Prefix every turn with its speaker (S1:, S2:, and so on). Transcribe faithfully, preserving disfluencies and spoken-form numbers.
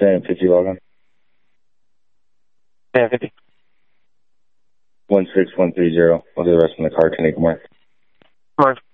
S1: Dan fifty log on.
S2: Dan fifty.
S1: one six one three zero. I'll do the rest in the car. Can you come on?
S2: Mark.